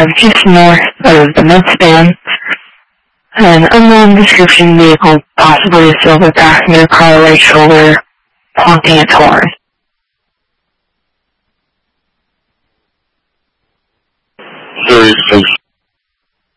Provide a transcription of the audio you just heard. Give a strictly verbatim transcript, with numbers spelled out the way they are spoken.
have just north of the midspan an unknown description vehicle, possibly a silver passenger car right shoulder, honking its horn. Series six